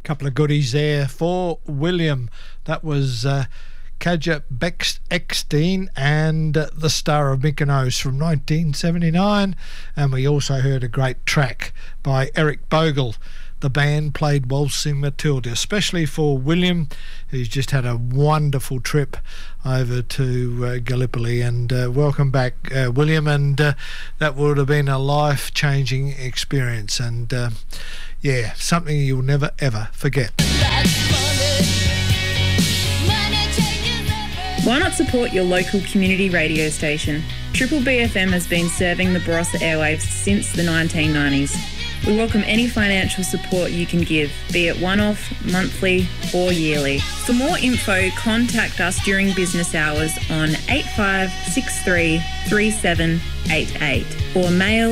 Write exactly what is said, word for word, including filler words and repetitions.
Couple of goodies there for William. That was uh, Kaja Eckstein and uh, The Star of Mykonos from nineteen seventy-nine. And we also heard a great track by Eric Bogle. The band played Waltzing Matilda, especially for William, who's just had a wonderful trip over to uh, Gallipoli. And uh, welcome back, uh, William. And uh, that would have been a life-changing experience. And uh, yeah, something you'll never, ever forget. Why not support your local community radio station? Triple B F M has been serving the Barossa airwaves since the nineteen nineties. We welcome any financial support you can give, be it one-off, monthly or yearly. For more info, contact us during business hours on eight five six three, three seven eight eight or mail